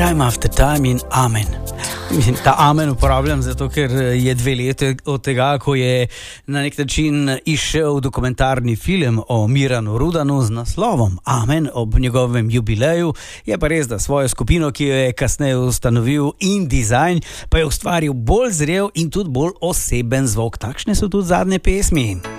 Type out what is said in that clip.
Time after time in amen. Mislim, ta amen uporabljam zato, ker je 2 leti od tega, ko je na nek način izšel dokumentarni film o Miranu Rudanu z naslovom Amen ob njegovem jubileju. Je pa res, da svojo skupino, ki jo je kasneje ustanovil InDesign, pa je ustvaril bolj zrel in tudi bolj oseben zvok. Takšne so tudi zadnje pesmi.